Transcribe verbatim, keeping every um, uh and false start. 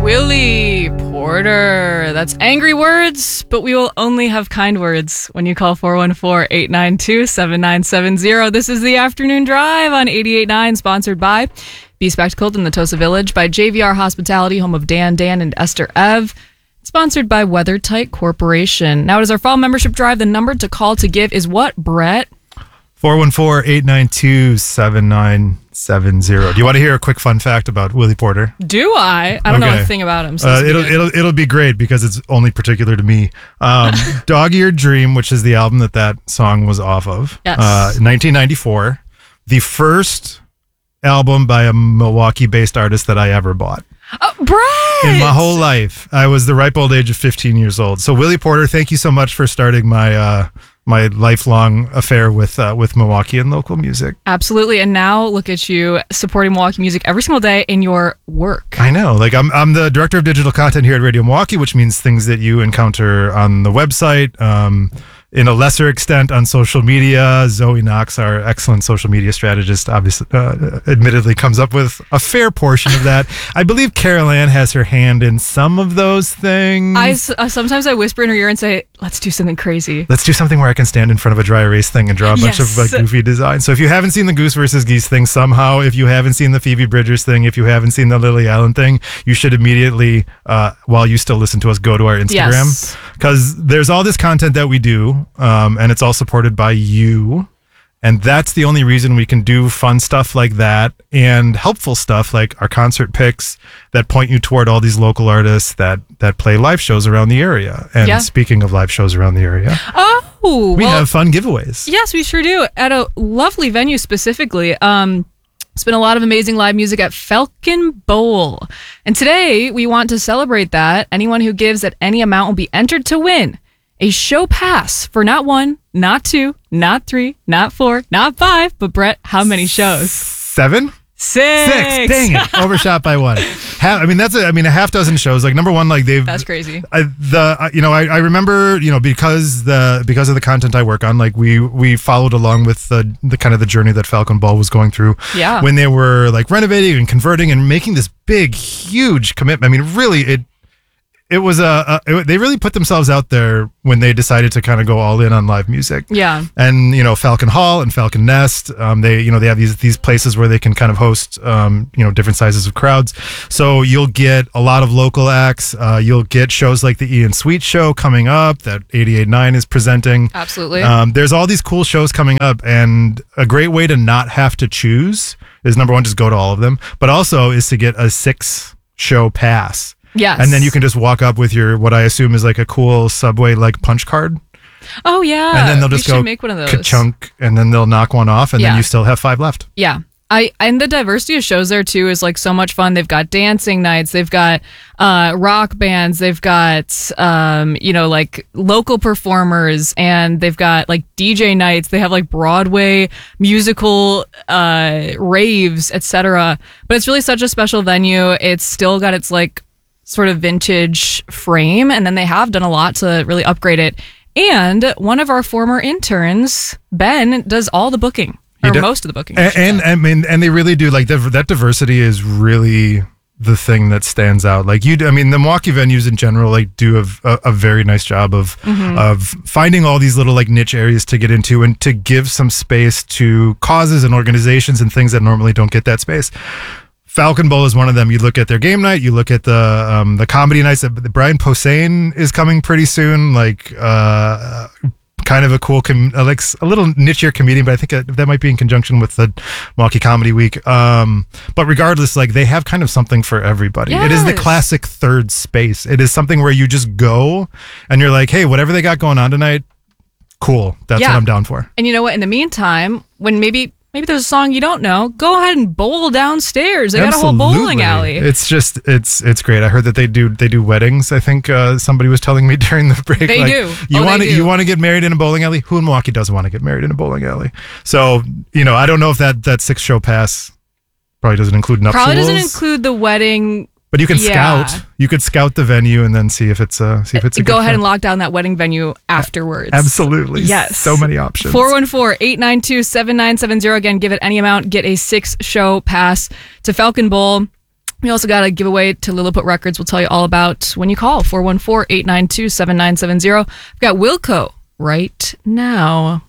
Willie Porter. That's angry words, but we will only have kind words when you call four one four, eight nine two, seven nine seven zero. This is the Afternoon Drive on eighty-eight point nine, sponsored by Be Spectacled in the Tosa Village, by J V R Hospitality, home of Dan, Dan, and Esther Ev. Sponsored by WeatherTight Corporation. Now it is our fall membership drive. The number to call to give is what, Brett? four one four, eight nine two, seven nine seven zero. Do you want to hear a quick fun fact about Willie Porter? Do I? I don't okay. know a thing about him. So uh, it'll, it'll, it'll be great because it's only particular to me. Um, Dog-Eared Dream, which is the album that that song was off of. Yes. Uh, nineteen ninety-four. The first album by a Milwaukee-based artist that I ever bought. Oh, Brett! In my whole life. I was the ripe old age of fifteen years old. So Willie Porter, thank you so much for starting my uh, my lifelong affair with uh, with Milwaukee and local music. Absolutely. And now look at you supporting Milwaukee music every single day in your work. I know. Like I'm I'm the director of digital content here at Radio Milwaukee, which means things that you encounter on the website, um, in a lesser extent on social media. Zoe Knox, our excellent social media strategist, obviously, uh, admittedly comes up with a fair portion of that. I believe Carol Ann has her hand in some of those things. I, uh, sometimes I whisper in her ear and say, let's do something crazy. Let's do something where I can stand in front of a dry erase thing and draw a bunch Yes. of like goofy designs. So if you haven't seen the Goose versus Geese thing somehow, if you haven't seen the Phoebe Bridgers thing, if you haven't seen the Lily Allen thing, you should immediately, uh, while you still listen to us, go to our Instagram. Yes. Because there's all this content that we do, um, and it's all supported by you. And that's the only reason we can do fun stuff like that and helpful stuff like our concert picks that point you toward all these local artists that, that play live shows around the area. And Yeah. speaking of live shows around the area, Oh, we well, have fun giveaways. yes, we sure do. At a lovely venue specifically. Um, it's been a lot of amazing live music at Falcon Bowl. And today we want to celebrate that. Anyone who gives at any amount will be entered to win a show pass for not one, not two, not three, not four, not five, but Brett, how many shows? Seven? Six. Six. Dang it. Overshot by one. Half, I mean, that's a, I mean, a half dozen shows. Like number one, like they've, That's crazy. I, the, uh, you know, I, I remember, you know, because the, because of the content I work on, like we, we followed along with the, the kind of the journey that Falcon Ball was going through. Yeah. When they were like renovating and converting and making this big, huge commitment. I mean, really, it, It was a, a it, they really put themselves out there when they decided to kind of go all in on live music. Yeah. And you know, Falcon Hall and Falcon Nest, um, they you know they have these these places where they can kind of host um, you know different sizes of crowds. So you'll get a lot of local acts. Uh, you'll get shows like the Ian Sweet Show coming up that eighty-eight point nine is presenting. Absolutely. Um, there's all these cool shows coming up, and a great way to not have to choose is number one, just go to all of them, but also is to get a six show pass. Yes. And then you can just walk up with your, what I assume is like a cool Subway like punch card. Oh, yeah. And then they'll We just should go make one of those. ka-chunk, and then they'll knock one off, and Yeah. then you still have five left. Yeah. I and the diversity of shows there too is like so much fun. They've got dancing nights, they've got uh, rock bands, they've got um, you know like local performers, and they've got like D J nights. They have like Broadway musical uh, raves, et cetera. But it's really such a special venue. It's still got its like sort of vintage frame, and then they have done a lot to really upgrade it. And one of our former interns, Ben, does all the booking. Or do- most of the booking. I And, should and say. I mean, and they really do like the, that diversity is really the thing that stands out. Like you, do, I mean, the Milwaukee venues in general like do have a, a very nice job of Mm-hmm. of finding all these little like niche areas to get into and to give some space to causes and organizations and things that normally don't get that space. Falcon Bowl is one of them. You look at their game night, you look at the um, the comedy nights. Brian Posehn is coming pretty soon. Like uh, kind of a cool, com- like a little nichier comedian, but I think that might be in conjunction with the Milwaukee Comedy Week. Um, but regardless, like they have kind of something for everybody. It is the Yes. classic third space. It is something where you just go and you're like, hey, whatever they got going on tonight, cool. That's Yeah. what I'm down for. And you know what? In the meantime, when maybe maybe there's a song you don't know, go ahead and bowl downstairs. They got a whole bowling Absolutely. alley. It's just it's it's great. I heard that they do they do weddings. I think uh, somebody was telling me during the break. They like, do. You Oh, want they to do. you want to get married in a bowling alley? Who in Milwaukee doesn't want to get married in a bowling alley? So you know, I don't know if that that six show pass probably doesn't include nuptials. Probably doesn't include the wedding. But you can Yeah. scout. You could scout the venue and then see if it's a see if it's a Go good ahead fit. and lock down that wedding venue afterwards. Absolutely. Yes. So many options. four one four, eight nine two, seven nine seven zero. Again, give it any amount. Get a six show pass to Falcon Bowl. We also got a giveaway to Lilliput Records. We'll tell you all about when you call four one four, eight nine two, seven nine seven zero. We've got Wilco right now.